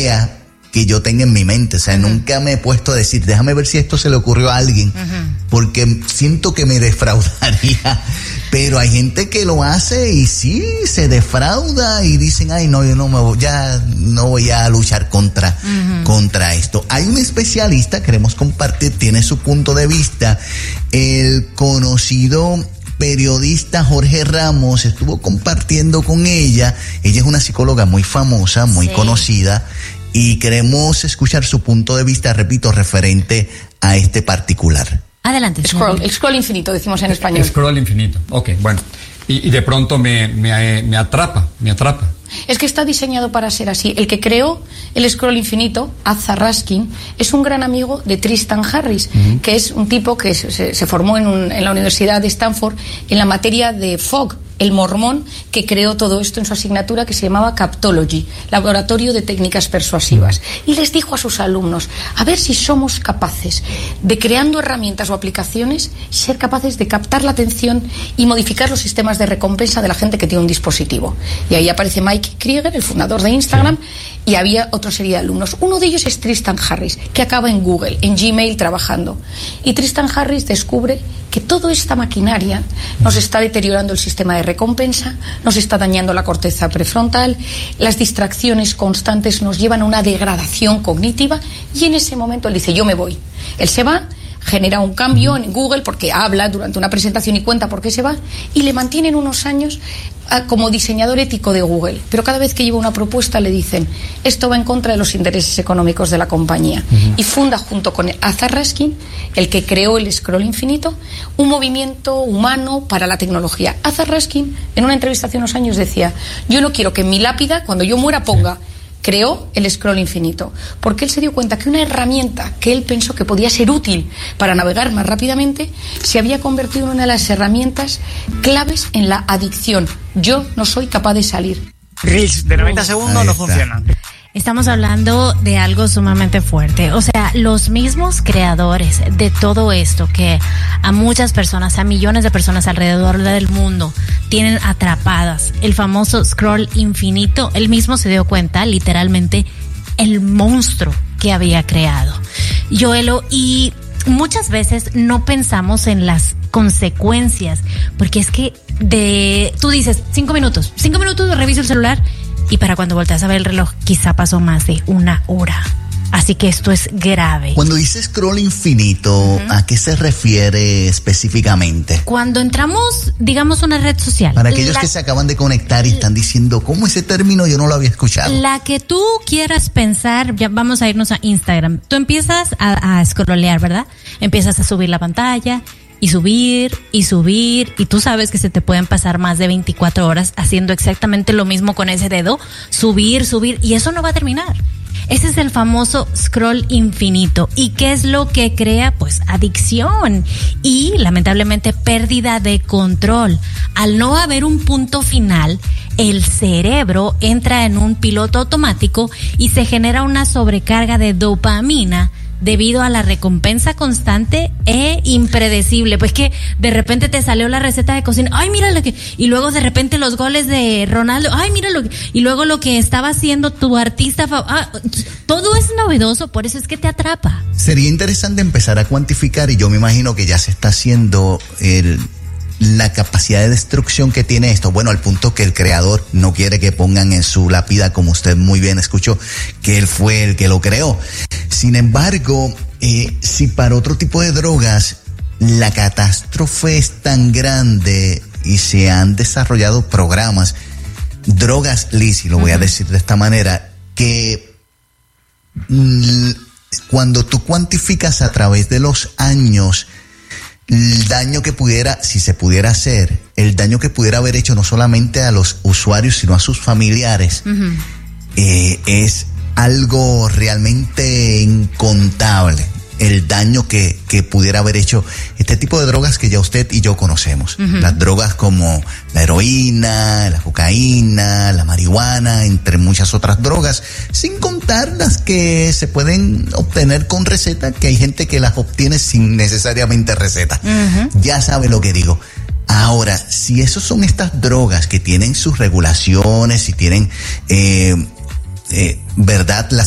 idea que yo tenga en mi mente. O sea, nunca me he puesto a decir, déjame ver si esto se le ocurrió a alguien, porque siento que me defraudaría. Pero hay gente que lo hace y sí, se defrauda y dicen, ay, no, yo no voy a luchar contra esto. Hay un especialista, queremos compartir, tiene su punto de vista. El conocido periodista Jorge Ramos estuvo compartiendo con ella. Ella es una psicóloga muy famosa, muy conocida, y queremos escuchar su punto de vista, repito, referente a este particular. Adelante. El scroll infinito, decimos en español. Scroll infinito, ok, bueno. Y de pronto me atrapa. Es que está diseñado para ser así. El que creó el scroll infinito, Azar Raskin, es un gran amigo de Tristan Harris, que es un tipo que se formó en la Universidad de Stanford en la materia de Fogg, el mormón que creó todo esto en su asignatura que se llamaba Captology, Laboratorio de Técnicas Persuasivas. Y les dijo a sus alumnos, a ver si somos capaces de, creando herramientas o aplicaciones, ser capaces de captar la atención y modificar los sistemas de recompensa de la gente que tiene un dispositivo. Y ahí aparece Mike Krieger, el fundador de Instagram, y había otra serie de alumnos. Uno de ellos es Tristan Harris, que acaba en Google, en Gmail trabajando. Y Tristan Harris descubre que toda esta maquinaria nos está deteriorando el sistema de recompensa, nos está dañando la corteza prefrontal, las distracciones constantes nos llevan a una degradación cognitiva, y en ese momento él dice, yo me voy. Él se va, genera un cambio en Google porque habla durante una presentación y cuenta por qué se va, y le mantienen unos años como diseñador ético de Google, pero cada vez que lleva una propuesta le dicen, esto va en contra de los intereses económicos de la compañía, y funda junto con Azar Raskin, el que creó el scroll infinito, un movimiento humano para la tecnología. Azar Raskin en una entrevista hace unos años decía, yo no quiero que en mi lápida cuando yo muera ponga, creó el scroll infinito, porque él se dio cuenta que una herramienta que él pensó que podía ser útil para navegar más rápidamente se había convertido en una de las herramientas claves en la adicción. Yo no soy capaz de salir. Reels de 90 segundos no funcionan. Estamos hablando de algo sumamente fuerte. O sea, los mismos creadores de todo esto que a muchas personas, a millones de personas alrededor del mundo tienen atrapadas, el famoso scroll infinito, él mismo se dio cuenta, literalmente, el monstruo que había creado. Joelo, y muchas veces no pensamos en las consecuencias, porque es que tú dices 5 minutos reviso el celular, y para cuando volteas a ver el reloj quizá pasó más de 1 hora. Así que esto es grave. Cuando dice scroll infinito, ¿a qué se refiere específicamente? Cuando entramos, digamos, una red social. Para aquellos que se acaban de conectar y están diciendo, ¿cómo ese término yo no lo había escuchado? La que tú quieras pensar, ya vamos a irnos a Instagram. Tú empiezas a scrollear, ¿verdad? Empiezas a subir la pantalla y subir, y tú sabes que se te pueden pasar más de 24 horas haciendo exactamente lo mismo con ese dedo, subir, y eso no va a terminar. Ese es el famoso scroll infinito. ¿Y qué es lo que crea? Pues adicción y lamentablemente pérdida de control. Al no haber un punto final, el cerebro entra en un piloto automático y se genera una sobrecarga de dopamina debido a la recompensa constante e impredecible. Pues que de repente te salió la receta de cocina, ay, mira lo que, y luego de repente los goles de Ronaldo, ay, mira lo que, y luego lo que estaba haciendo tu artista, todo es novedoso, por eso es que te atrapa. Sería interesante empezar a cuantificar, y yo me imagino que ya se está haciendo la capacidad de destrucción que tiene esto. Bueno, al punto que el creador no quiere que pongan en su lápida, como usted muy bien escuchó, que él fue el que lo creó. Sin embargo, si para otro tipo de drogas la catástrofe es tan grande y se han desarrollado programas, drogas lícitas, lo voy a decir de esta manera, que cuando tú cuantificas a través de los años el daño que pudiera, si se pudiera hacer, el daño que pudiera haber hecho no solamente a los usuarios, sino a sus familiares, es algo realmente incontable. El daño que pudiera haber hecho este tipo de drogas que ya usted y yo conocemos. Las drogas como la heroína, la cocaína, la marihuana, entre muchas otras drogas, sin contar las que se pueden obtener con receta, que hay gente que las obtiene sin necesariamente receta. Ya sabe lo que digo. Ahora, si esos son estas drogas que tienen sus regulaciones y tienen, ¿verdad?, las